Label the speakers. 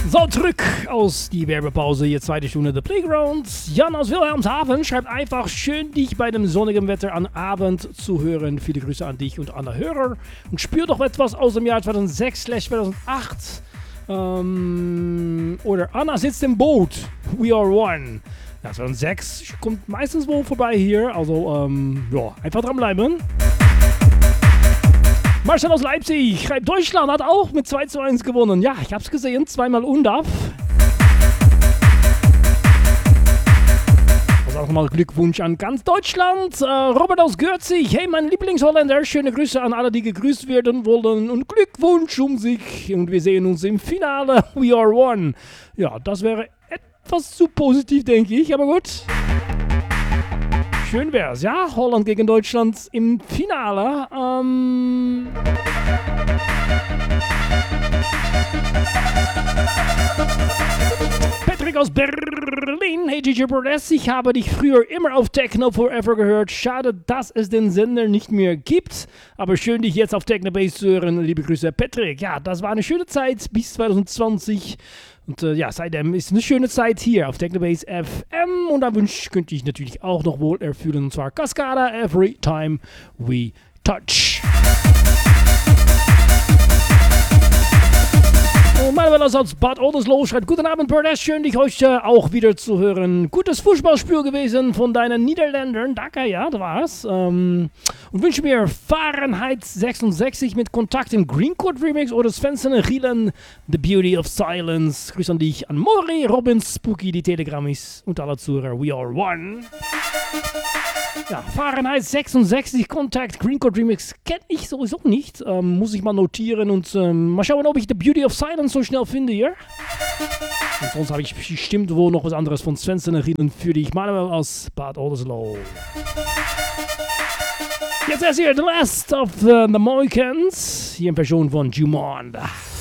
Speaker 1: So, zurück aus die Werbepause, hier zweite Stunde The Playground. Jan aus Wilhelmshaven schreibt einfach, schön dich bei dem sonnigen Wetter am Abend zu hören. Viele Grüße an dich und an der Hörer. Und spür doch etwas aus dem Jahr 2006/2008. Oder Anna sitzt im Boot. We are one. Ja, 2006 kommt meistens wohl vorbei hier. Also, ja, einfach dranbleiben. Marcel aus Leipzig schreibt, Deutschland hat auch mit 2:1 gewonnen. Ja, ich hab's gesehen, zweimal UNDAF. Also auch nochmal Glückwunsch an ganz Deutschland. Robert aus Gürzig, hey mein Lieblingsholländer, schöne Grüße an alle, die gegrüßt werden wollen und Glückwunsch um sich. Und wir sehen uns im Finale. We are one. Ja, das wäre etwas zu positiv, denke ich, aber gut. Schön wär's, ja? Holland gegen Deutschland im Finale. Patrick aus Berlin. Hey DJ Brodess, ich habe dich früher immer auf Techno Forever gehört. Schade, dass es den Sender nicht mehr gibt. Aber schön, dich jetzt auf Techno Base zu hören. Liebe Grüße, Patrick. Ja, das war eine schöne Zeit bis 2020. Und ja, seitdem ist eine schöne Zeit hier auf Technobase FM. Und da könnte ich natürlich auch noch wohl erfüllen. Und zwar Cascada Every Time We Touch. Und Manuel aus Bad Oldesloe schreibt, guten Abend, Burdess, schön dich heute auch wieder zu hören. Gutes Fußballspiel gewesen von deinen Niederländern, danke, ja, das war's. Und wünsche mir Fahrenheit 66 mit Kontakt im Greencoat Remix oder Svensson Rielen, The Beauty of Silence. Grüß an dich, an Mori, Robin, Spooky, die Telegrammis und alle Zuhörer. We are one. Ja, Fahrenheit 66, Kontakt, Greencoat Remix kenne ich sowieso nicht. Muss ich mal notieren und mal schauen, ob ich The Beauty of Silence so schnell finde hier. Und sonst habe ich bestimmt wohl noch was anderes von Svensson Rielen für dich. Manuel aus Bad Oldesloe. Jetzt erst hier The Last of the Mohicans, hier in Version von Jumonda.